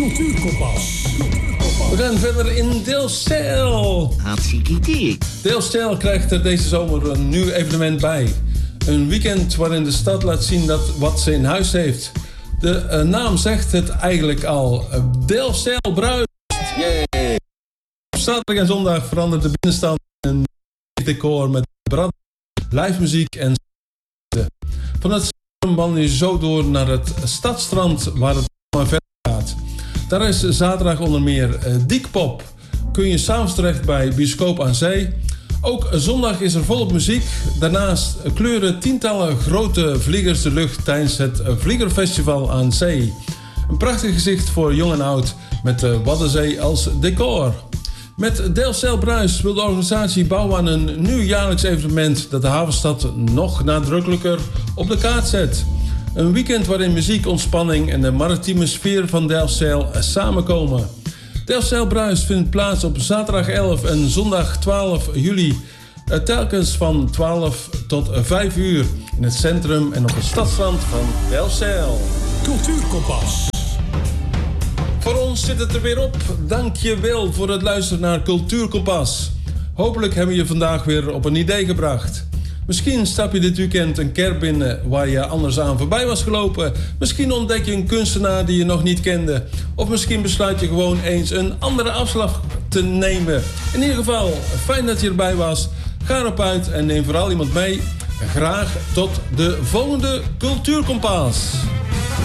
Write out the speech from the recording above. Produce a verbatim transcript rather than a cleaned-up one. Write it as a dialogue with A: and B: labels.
A: Cultuurkompas.
B: We gaan verder in Delfzijl.
C: Hartstikke idee.
B: Delfzijl krijgt er deze zomer een nieuw evenement bij. Een weekend waarin de stad laat zien dat wat ze in huis heeft. De uh, naam zegt het eigenlijk al. Delfzijl bruist. Yay! Op zaterdag en zondag verandert de binnenstand in een decor met brand, live muziek en van het centrum wandel je zo door naar het Stadstrand waar het verder gaat. Daar is zaterdag onder meer uh, Diekpop. Kun je s'avonds terecht bij Bioscoop aan Zee. Ook zondag is er volop muziek. Daarnaast kleuren tientallen grote vliegers de lucht tijdens het Vliegerfestival aan Zee. Een prachtig gezicht voor jong en oud met de Waddenzee als decor. Met Delfzijl Bruis wil de organisatie bouwen aan een nieuw jaarlijks evenement dat de havenstad nog nadrukkelijker op de kaart zet. Een weekend waarin muziek, ontspanning en de maritieme sfeer van Delfzijl samenkomen. Delfzijl Bruis vindt plaats op zaterdag elf en zondag twaalf juli. Telkens van twaalf tot vijf uur in het centrum en op het stadsrand van Delfzijl.
A: Cultuurkompas.
B: Voor ons zit het er weer op. Dank je wel voor het luisteren naar Cultuurkompas. Hopelijk hebben we je vandaag weer op een idee gebracht. Misschien stap je dit weekend een kerk binnen waar je anders aan voorbij was gelopen. Misschien ontdek je een kunstenaar die je nog niet kende. Of misschien besluit je gewoon eens een andere afslag te nemen. In ieder geval, fijn dat je erbij was. Ga erop uit en neem vooral iemand mee. En graag tot de volgende Cultuurkompas.